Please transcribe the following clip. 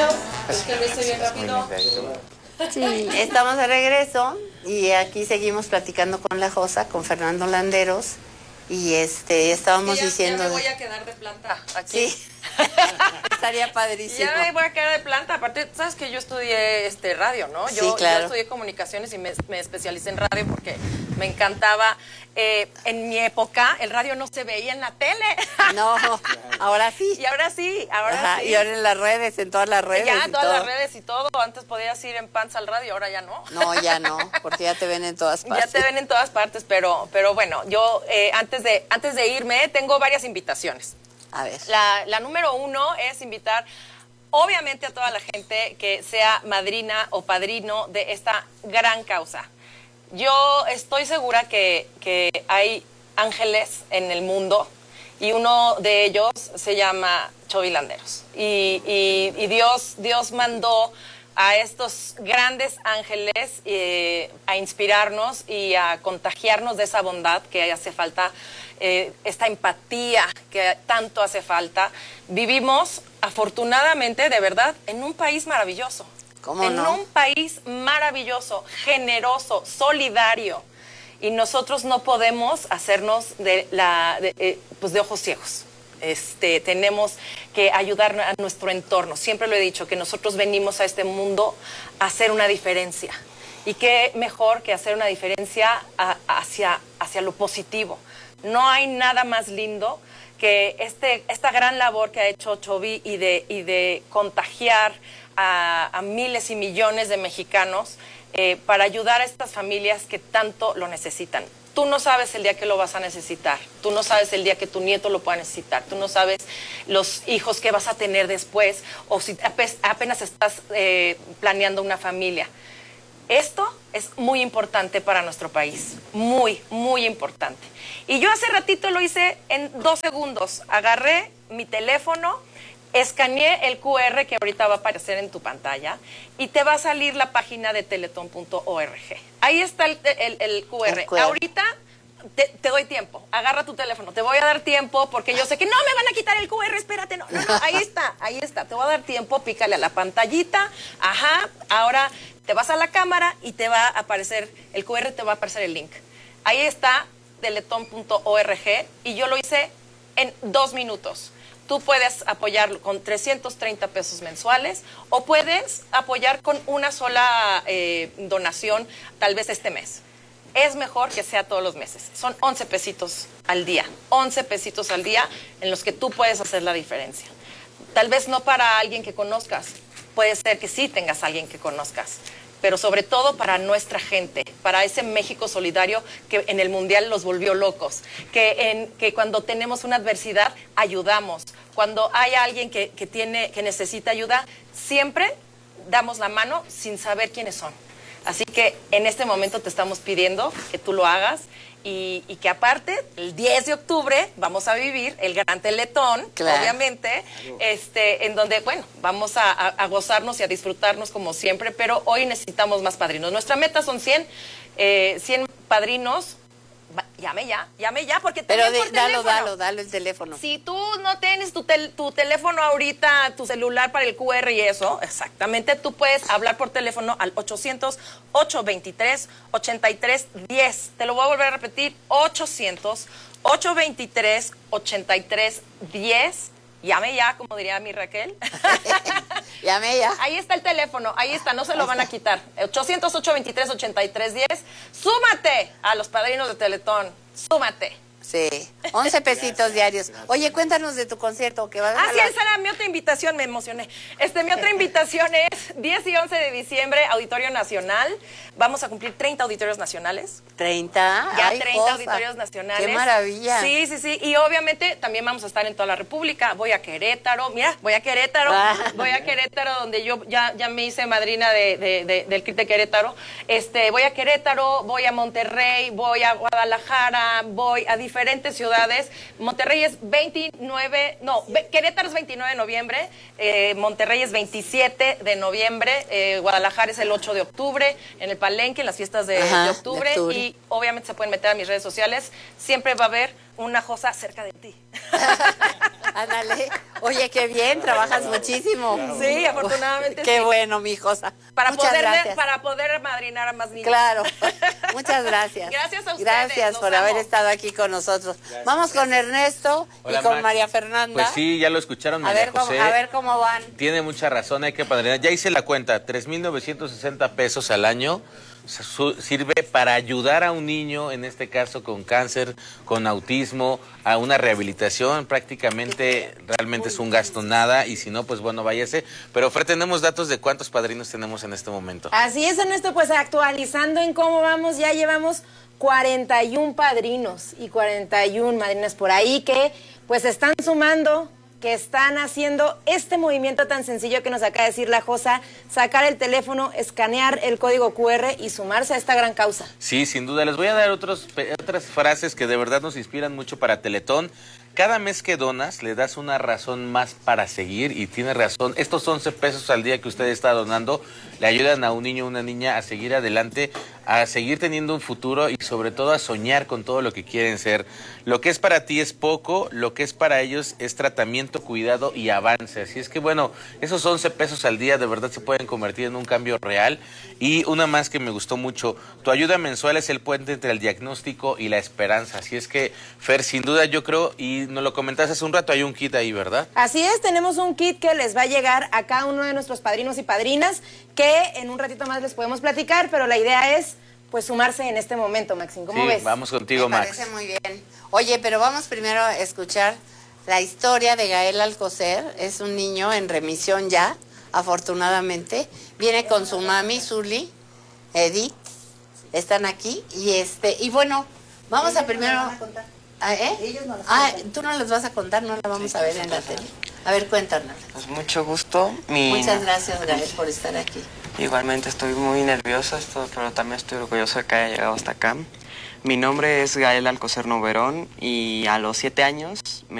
video, que lo hice bien rápido. Sí, estamos de regreso y aquí seguimos platicando con la Josa, con Fernando Landeros, y estábamos diciendo... Ya me voy a quedar de planta aquí. Sí, estaría padrísimo. Ya me voy a quedar de planta, aparte, sabes que yo estudié radio, ¿no? Sí, Yo claro. estudié comunicaciones y me especialicé en radio porque me encantaba. En mi época, el radio no se veía en la tele. No, ahora sí. Y ahora sí, Ajá, sí. y ahora en las redes, en todas las redes. Ya, y todas todo. las redes y todo. Antes podías ir en pants al radio, ahora ya no. No, ya no, porque ya te ven en todas partes. Ya te ven en todas partes, pero bueno, yo antes de irme tengo varias invitaciones. A ver. La número 1 es invitar, obviamente, a toda la gente que sea madrina o padrino de esta gran causa. Yo estoy segura que hay ángeles en el mundo y uno de ellos se llama Chovy Landeros. Y Dios mandó a estos grandes ángeles a inspirarnos y a contagiarnos de esa bondad que hace falta, esta empatía que tanto hace falta. Vivimos, afortunadamente, de verdad, en un país maravilloso. ¿Cómo no? En un país maravilloso, generoso, solidario. Y nosotros no podemos hacernos de ojos ciegos. Tenemos que ayudar a nuestro entorno. Siempre lo he dicho, que nosotros venimos a este mundo a hacer una diferencia. Y qué mejor que hacer una diferencia hacia lo positivo. No hay nada más lindo que esta gran labor que ha hecho Chovy y de contagiar a miles y millones de mexicanos para ayudar a estas familias que tanto lo necesitan. Tú no sabes el día que lo vas a necesitar, tú no sabes el día que tu nieto lo pueda necesitar, tú no sabes los hijos que vas a tener después o si apenas estás planeando una familia. Esto es muy importante para nuestro país, muy, muy importante. Y yo hace ratito lo hice en 2 segundos. Agarré mi teléfono, escaneé el QR que ahorita va a aparecer en tu pantalla y te va a salir la página de teletón.org. Ahí está el QR. Ahorita te doy tiempo. Agarra tu teléfono. Te voy a dar tiempo porque yo sé que no me van a quitar el QR. Espérate, no. Ahí está. Te voy a dar tiempo. Pícale a la pantallita. Ajá. Ahora te vas a la cámara y te va a aparecer el QR, te va a aparecer el link. Ahí está teletón.org y yo lo hice en 2 minutos. Tú puedes apoyar con 330 pesos mensuales o puedes apoyar con una sola donación, tal vez este mes. Es mejor que sea todos los meses. Son 11 pesitos al día. 11 pesitos al día en los que tú puedes hacer la diferencia. Tal vez no para alguien que conozcas. Puede ser que sí tengas a alguien que conozcas. Pero sobre todo para nuestra gente, para ese México solidario que en el Mundial los volvió locos, que cuando tenemos una adversidad ayudamos, cuando hay alguien que necesita ayuda, siempre damos la mano sin saber quiénes son. Así que en este momento te estamos pidiendo que tú lo hagas y que aparte, el 10 de octubre vamos a vivir el Gran Teletón, claro, obviamente, en donde, bueno, vamos a gozarnos y a disfrutarnos como siempre, pero hoy necesitamos más padrinos. Nuestra meta son 100 padrinos. Llame ya, porque pero también por teléfono. dalo el teléfono. Si tú no tienes tu teléfono ahorita, tu celular para el QR y eso, exactamente, tú puedes hablar por teléfono al 800-823-8310. Te lo voy a volver a repetir, 800-823-8310. Llame ya, como diría mi Raquel. Llame ya. Ahí está el teléfono, ahí está, no se lo van a quitar. 800-823-8310. Súmate a los padrinos de Teletón, súmate. Sí, 11 pesitos diarios. Oye, cuéntanos de tu concierto que va a sí, esa era mi otra invitación, me emocioné. Mi otra invitación es 10 y 11 de diciembre, Auditorio Nacional. Vamos a cumplir 30 auditorios nacionales. ¿30? Ya, 30 auditorios nacionales. ¡Qué maravilla! Sí. Y obviamente también vamos a estar en toda la República. Voy a Querétaro, donde yo ya me hice madrina del CRIT de Querétaro. Voy a Querétaro, voy a Monterrey, voy a Guadalajara, voy a diferentes ciudades. Monterrey es Querétaro es 29 de noviembre, Monterrey es 27 de noviembre, Guadalajara es el 8 de octubre, en el Palenque, en las fiestas de octubre, y obviamente se pueden meter a mis redes sociales, siempre va a haber una Josa cerca de ti. Ándale. Oye, qué bien, trabajas muchísimo. Sí, afortunadamente Qué sí. bueno, mi Josa. Para Muchas gracias. poder madrinar a más niños. Claro. Muchas gracias. Gracias a ustedes. Gracias por haber estado aquí con nosotros. Vamos con Ernesto Hola, y con Max. María Fernanda. Pues sí, ya lo escucharon, a María ver, José. a ver cómo van. Tiene mucha razón, hay que padrinar. Ya hice la cuenta, 3,960 pesos al año sirve para ayudar a un niño, en este caso con cáncer, con autismo, a una rehabilitación. Prácticamente, realmente es un gasto nada, y si no, pues bueno, váyase. Pero Fer, tenemos datos de cuántos padrinos tenemos en este momento. Así es, Ernesto, pues actualizando en cómo vamos, ya llevamos 41 padrinos y 41 madrinas por ahí que pues están sumando, que están haciendo este movimiento tan sencillo que nos acaba de decir la Josa, sacar el teléfono, escanear el código QR y sumarse a esta gran causa. Sí, sin duda. Les voy a dar otras frases que de verdad nos inspiran mucho para Teletón. Cada mes que donas, le das una razón más para seguir, y tiene razón. Estos 11 pesos al día que usted está donando le ayudan a un niño o una niña a seguir adelante, a seguir teniendo un futuro y sobre todo a soñar con todo lo que quieren ser. Lo que es para ti es poco, lo que es para ellos es tratamiento, cuidado y avance. Así es que bueno, esos 11 pesos al día de verdad se pueden convertir en un cambio real. Y una más que me gustó mucho, tu ayuda mensual es el puente entre el diagnóstico y la esperanza. Así es que, Fer, sin duda yo creo, y nos lo comentaste hace un rato, hay un kit ahí, ¿verdad? Así es, tenemos un kit que les va a llegar a cada uno de nuestros padrinos y padrinas, que en un ratito más les podemos platicar, pero la idea es pues sumarse en este momento, Maxine. ¿Cómo ves? Vamos contigo, Me Max. parece muy bien. Oye, pero vamos primero a escuchar la historia de Gael Alcocer. Es un niño en remisión ya, afortunadamente. Viene con su mami, Zuli, Edith. Están aquí. Y bueno, vamos a primero... Ellos no las cuentan. Tú no les vas a contar, no la vamos a ver en la tele. A ver, cuéntanos. Pues mucho gusto. Muchas gracias, Gael, por estar aquí. Igualmente estoy muy nervioso, pero también estoy orgulloso de que haya llegado hasta acá. Mi nombre es Gael Alcocer Noverón y a los 7 años me